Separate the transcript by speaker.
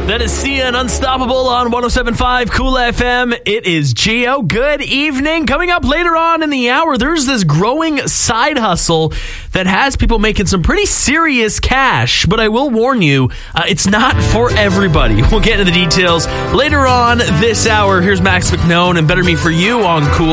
Speaker 1: That is Sia and Unstoppable on 107.5 Cool FM. It is Gio. Good evening. Coming up later on in the hour, there's this growing side hustle that has people making some pretty serious cash. But I will warn you, it's not for everybody. We'll get into the details later on this hour. Here's Max McKnone and Better Me For You on Cool.